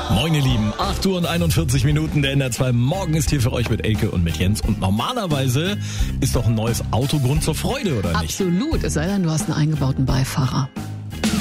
Moin ihr Lieben, 8 Uhr und 41 Minuten, der NR2 Morgen ist hier für euch mit Elke und mit Jens. Und normalerweise ist doch ein neues Auto Grund zur Freude, oder nicht? Absolut, es sei denn, du hast einen eingebauten Beifahrer.